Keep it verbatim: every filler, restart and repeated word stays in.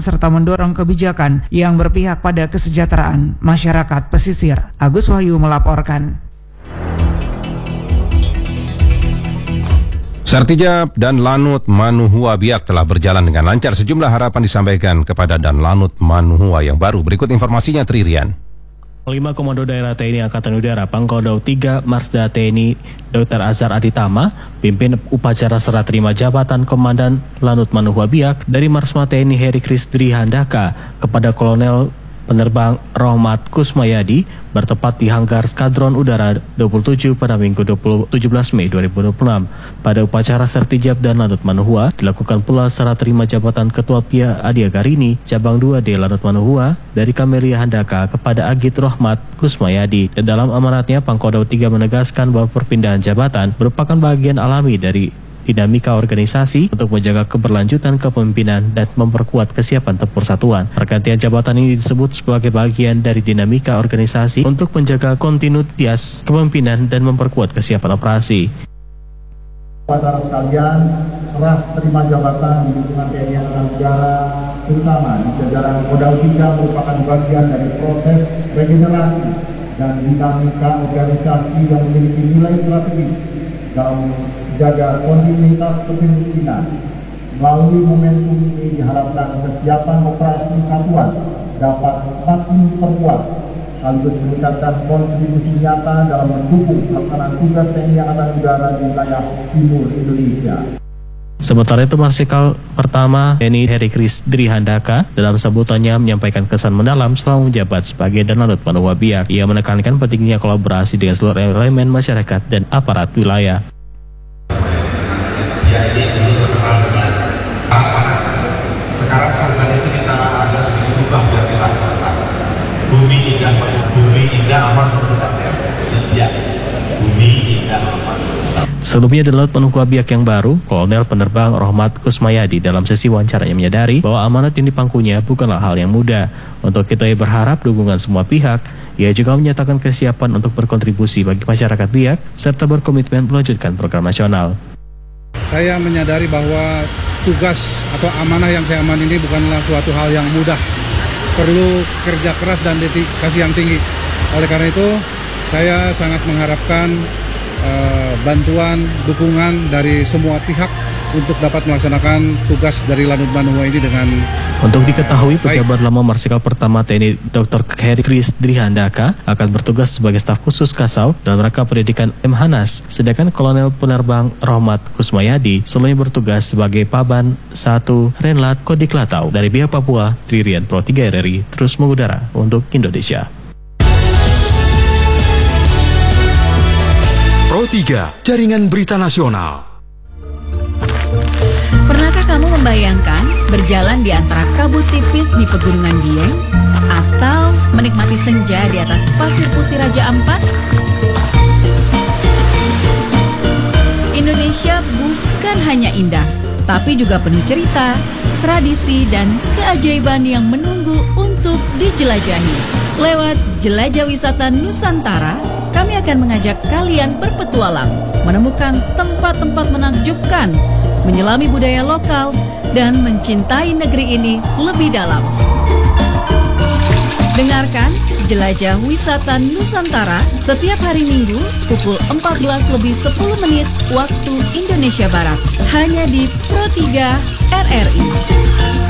serta mendorong kebijakan yang berpihak pada kesejahteraan masyarakat pesisir. Agus Wahyu melaporkan. Sertijab dan Lanut Manuhua Biak telah berjalan dengan lancar. Sejumlah harapan disampaikan kepada dan Lanut Manuhua yang baru. Berikut informasinya, Tririan. Lima Komando Daerah T N I Angkatan Udara Pangkodam tiga Marsda T N I Doktor Azhar Aditama pimpin upacara serah terima jabatan Komandan Lanut Manuhua Biak dari Marsma T N I Heri Krisdri Handaka kepada Kolonel Penerbang Rohmat Kusmayadi bertepat di Hanggar Skadron Udara dua puluh tujuh pada Minggu tujuh belas Mei dua ribu dua puluh enam. Pada upacara Sertijab dan Lanut Manuhua dilakukan pula serah terima jabatan Ketua P I A Adiagarini Cabang dua D Lanut Manuhua dari Kamelia Handaka kepada Agit Rohmat Kusmayadi. Dan dalam amanatnya Pangkodam tiga menegaskan bahwa perpindahan jabatan merupakan bagian alami dari dinamika organisasi untuk menjaga keberlanjutan kepemimpinan dan memperkuat kesiapan tempur satuan. Pergantian jabatan ini disebut sebagai bagian dari dinamika organisasi untuk menjaga kontinuitas kepemimpinan dan memperkuat kesiapan operasi. Saudara sekalian, serah terima jabatan di lingkungan T N I Angkatan Udara, terutama di jajaran Kodam tiga merupakan bagian dari proses regenerasi dan dinamika organisasi yang memiliki nilai strategis dalam jaga kontinuitas kepemimpinan. Melalui momentum ini diharapkan kesiapan operasi satuan dapat semakin diperkuat, sekaligus meningkatkan kontribusi nyata dalam mendukung pelaksanaan tugas T N I Angkatan Udara di wilayah timur Indonesia. Sementara itu, Marsikal Pertama T N I Heri Krisdri Handaka dalam sambutannya menyampaikan kesan mendalam selama menjabat sebagai dan Lanut Manuhua Biak. Ia menekankan pentingnya kolaborasi dengan seluruh elemen masyarakat dan aparat wilayah. Ya, ini dulu terkenal dengan panas. Sekarang suasana itu kita ada sedikit berubah kira-kira. Bumi indah, bumi indah aman tetap ya. Ya, bumi indah aman. Sebelumnya dan Lanut Manuhua Biak yang baru, Kolonel Penerbang Rohmat Kusmayadi dalam sesi wawancaranya menyadari bahwa amanat yang dipangkunya bukanlah hal yang mudah. Untuk kita berharap dukungan semua pihak. Ia juga menyatakan kesiapan untuk berkontribusi bagi masyarakat Biak serta berkomitmen melanjutkan program nasional. Saya menyadari bahwa tugas atau amanah yang saya aman ini bukanlah suatu hal yang mudah. Perlu kerja keras dan dedikasi yang tinggi. Oleh karena itu, saya sangat mengharapkan uh, bantuan, dukungan dari semua pihak untuk dapat melaksanakan tugas dari Lanut Manuhua ini dengan Untuk diketahui, pejabat lama Marsikal Pertama T N I Doktor Heri Krisdri Handaka akan bertugas sebagai staf khusus Kasau dalam rangka pendidikan M Hanas. Sedangkan Kolonel Penerbang Rohmat Kusmayadi sebelumnya bertugas sebagai Paban satu Renlat Kodiklatau. Dari pihak Papua, Tririan Pro tiga R R I terus mengudara untuk Indonesia. Pro tiga, Jaringan Berita Nasional. Pernahkah kamu membayangkan berjalan di antara kabut tipis di Pegunungan Dieng atau menikmati senja di atas pasir putih Raja Ampat? Indonesia bukan hanya indah, tapi juga penuh cerita, tradisi, dan keajaiban yang menunggu untuk dijelajahi. Lewat Jelajah Wisata Nusantara, kami akan mengajak kalian berpetualang, menemukan tempat-tempat menakjubkan, menyelami budaya lokal, dan mencintai negeri ini lebih dalam. Dengarkan Jelajah Wisata Nusantara setiap hari Minggu pukul empat belas lebih sepuluh menit waktu Indonesia Barat, hanya di Pro tiga R R I.